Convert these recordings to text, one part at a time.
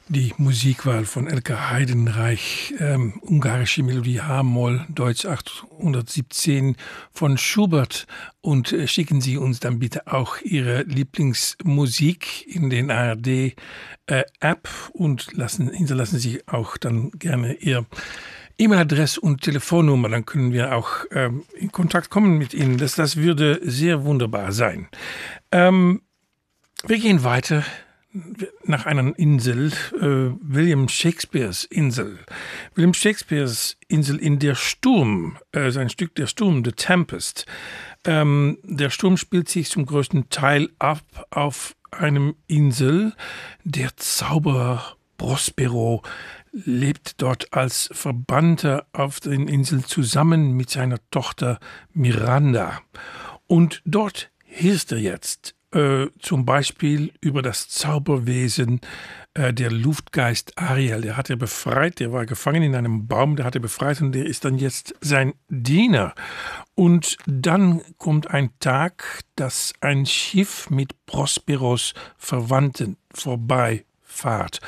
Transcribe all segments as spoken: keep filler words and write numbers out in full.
Die Musikwahl von Elke Heidenreich, ähm, ungarische Melodie H-Moll, Deutsch achthundertsiebzehn von Schubert. Und äh, schicken Sie uns dann bitte auch Ihre Lieblingsmusik in den A R D äh, App und lassen, hinterlassen Sie auch dann gerne Ihr E-Mail-Adresse und Telefonnummer, dann können wir auch ähm, in Kontakt kommen mit Ihnen. Das, das würde sehr wunderbar sein. Ähm, wir gehen weiter nach einer Insel, äh, William Shakespeares Insel. William Shakespeares Insel in Der Sturm, äh, sein Stück Der Sturm, The Tempest. Ähm, der Sturm spielt sich zum größten Teil ab auf einem Insel. Der Zauberer Prospero lebt dort als Verbannter auf den Inseln zusammen mit seiner Tochter Miranda. Und dort hirst er jetzt äh, zum Beispiel über das Zauberwesen äh, der Luftgeist Ariel. Der hat er befreit, der war gefangen in einem Baum, der hat er befreit und der ist dann jetzt sein Diener. Und dann kommt ein Tag, dass ein Schiff mit Prosperos Verwandten vorbeifahrt.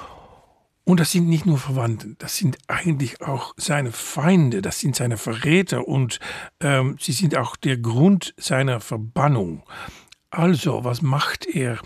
Und das sind nicht nur Verwandte, das sind eigentlich auch seine Feinde, das sind seine Verräter und ähm, sie sind auch der Grund seiner Verbannung. Also, was macht er?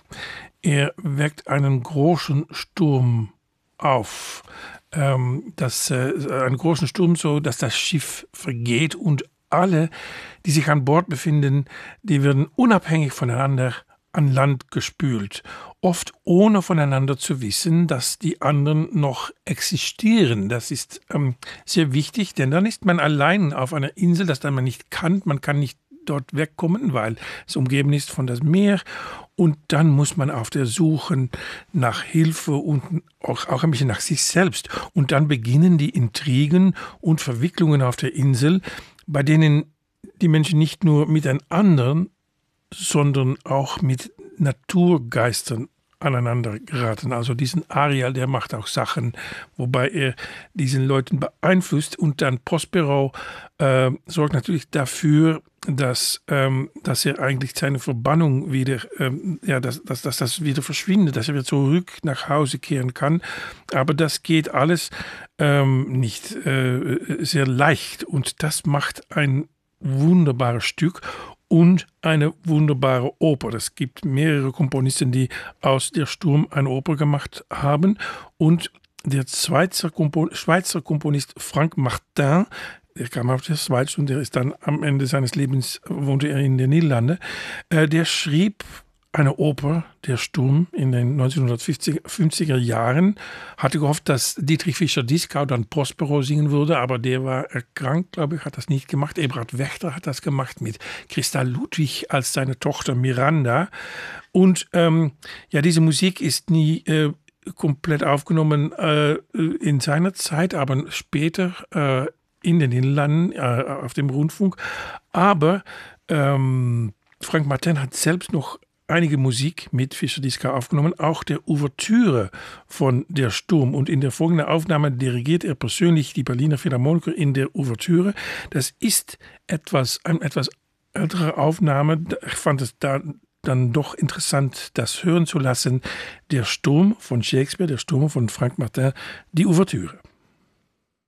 Er weckt einen großen Sturm auf. Ähm, das, äh, einen großen Sturm, so dass das Schiff vergeht und alle, die sich an Bord befinden, die werden unabhängig voneinander an Land gespült, oft ohne voneinander zu wissen, dass die anderen noch existieren. Das ist ähm, sehr wichtig, denn dann ist man allein auf einer Insel, das man nicht kannt, man kann nicht dort wegkommen, weil es umgeben ist von das Meer und dann muss man auf der Suche nach Hilfe und auch, auch ein bisschen nach sich selbst. Und dann beginnen die Intrigen und Verwicklungen auf der Insel, bei denen die Menschen nicht nur miteinander, sondern auch mit Naturgeistern aneinander geraten. Also diesen Ariel, der macht auch Sachen, wobei er diesen Leuten beeinflusst und dann Prospero äh, sorgt natürlich dafür, dass, ähm, dass er eigentlich seine Verbannung wieder, ähm, ja, dass, dass, dass das wieder verschwindet, dass er wieder zurück nach Hause kehren kann. Aber das geht alles ähm, nicht äh, sehr leicht und das macht ein wunderbares Stück und eine wunderbare Oper. Es gibt mehrere Komponisten, die aus Der Sturm eine Oper gemacht haben. Und der Schweizer, Kompo- Schweizer Komponist Frank Martin, der kam aus der Schweiz und der ist dann am Ende seines Lebens, wohnte er in den Niederlanden, äh, der schrieb eine Oper, Der Sturm, in den neunzehnhundertfünfziger Jahren, hatte gehofft, dass Dietrich Fischer-Dieskau dann Prospero singen würde, aber der war erkrankt, glaube ich, hat das nicht gemacht. Eberhard Wächter hat das gemacht mit Christa Ludwig als seine Tochter Miranda. Und ähm, ja, diese Musik ist nie äh, komplett aufgenommen äh, in seiner Zeit, aber später äh, in den Niederlanden äh, auf dem Rundfunk. Aber ähm, Frank Martin hat selbst noch einige Musik mit Fischer-Dieskau aufgenommen, auch der Ouvertüre von Der Sturm. Und in der folgenden Aufnahme dirigiert er persönlich die Berliner Philharmoniker in der Ouvertüre. Das ist etwas, eine etwas ältere Aufnahme. Ich fand es da dann doch interessant, das hören zu lassen. Der Sturm von Shakespeare, Der Sturm von Frank Martin, die Ouvertüre.